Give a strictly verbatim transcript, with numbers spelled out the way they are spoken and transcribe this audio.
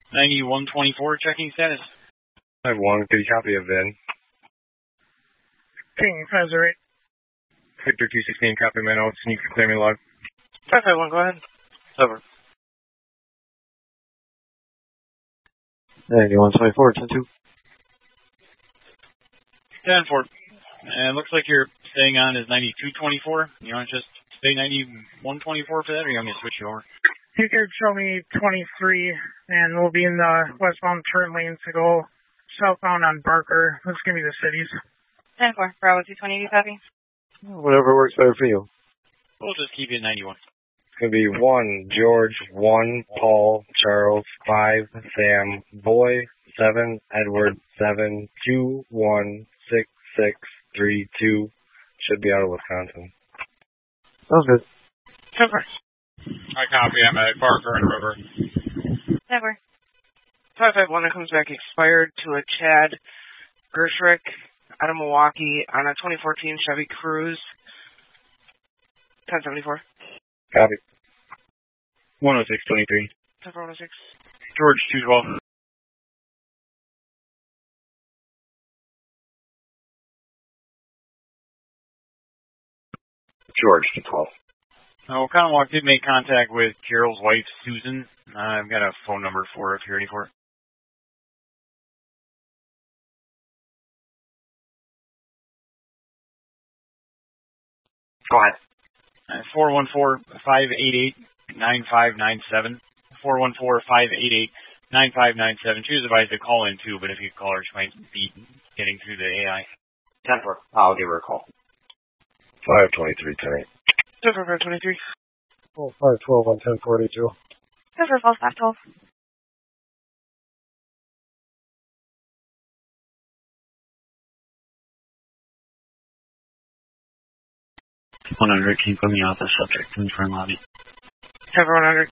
ninety-one twenty-four, checking status. I have one. Could you copy a V I N? King five zero eight. Victor two sixteen, copy my notes, and you can clear me log. five five one, go ahead. Over. ninety-one twenty-four, ten two. ten four. And it looks like you're staying on is ninety-two twenty-four. You want to just stay ninety-one twenty-four for that, or you want me to switch you over? You could show me twenty-three, and we'll be in the westbound turn lane to go southbound on Barker. Let's give me the cities. ten four, Bravo two twenty, copy. Whatever works better for you. We'll just keep you at ninety-one. It's going to be one, George, one, Paul, Charles, five, Sam, Boy, seven, Edward, seven, two, one, six, six, three, two. Should be out of Wisconsin. Sounds good. ten four. I copy. I'm at Barker and River. ten four. five five one, it comes back expired to a Chad Gershrick out of Milwaukee on a twenty fourteen Chevy Cruze. ten seventy-four. Copy. one oh six twenty-three. ten four one oh six. George two twelve. George two twelve. Oh, Conwalk did make contact with Carol's wife, Susan. Uh, I've got a phone number for her if you're ready for it. Go ahead. Uh, four one four, five eight eight, nine five nine seven. four one four, five eight eight, nine five nine seven. She was advised to call in too, but if you call her, she might be getting through the A I. ten four. I'll give her a call. five twenty-three, ten eight. ten four five twenty-three. Oh, five twelve on ten forty-two. ten four false five twelve. one hundred, can you put me off the subject in front lobby? ten four one hundred.